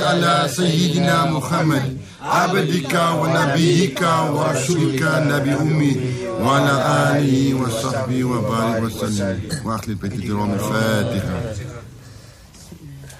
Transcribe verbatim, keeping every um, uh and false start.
على سيدنا محمد عبدك ونبيك ورسولك نبي أمي وعلى آله وصحبه وبارك وسلم. وأخلي البيت الكرام الفاتحة.